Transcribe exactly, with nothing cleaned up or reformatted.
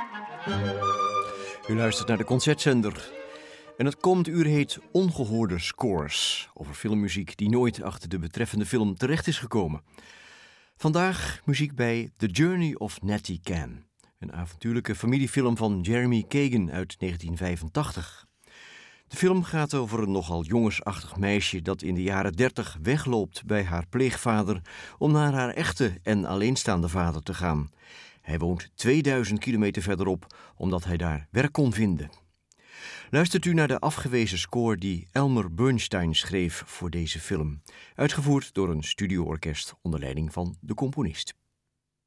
U luistert naar de Concertzender. En het komend uur heet Ongehoorde Scores, over filmmuziek die nooit achter de betreffende film terecht is gekomen. Vandaag muziek bij The Journey of Natty Can, een avontuurlijke familiefilm van Jeremy Kagan uit negentien vijfentachtig. De film gaat over een nogal jongensachtig meisje dat in de jaren dertig wegloopt bij haar pleegvader om naar haar echte en alleenstaande vader te gaan. Hij woont tweeduizend kilometer verderop, omdat hij daar werk kon vinden. Luistert u naar de afgewezen score die Elmer Bernstein schreef voor deze film, uitgevoerd door een studioorkest onder leiding van de componist.